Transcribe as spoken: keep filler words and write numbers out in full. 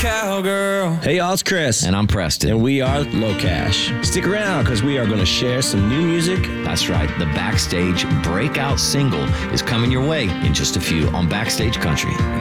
cowgirl. Hey y'all, it's Chris. And I'm Preston. And we are Low Cash. Stick around because we are going to share some new music. That's right. The Backstage breakout single is coming your way in just a few on Backstage Country.